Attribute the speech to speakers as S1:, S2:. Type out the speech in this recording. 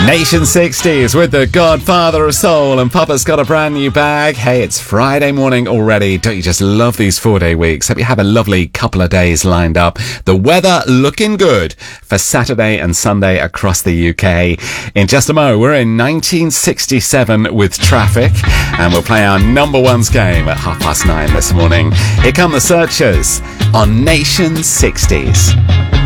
S1: Nation 60s with the Godfather of Soul, and Papa's got a brand new bag. Hey, it's Friday morning already. Don't you just love these 4-day weeks? Hope you have a lovely couple of days lined up. The weather looking good for Saturday and Sunday across the UK. In just a mo, we're in 1967 with Traffic, and we'll play our number ones game at 9:30 this morning. Here come the Searchers on Nation 60s.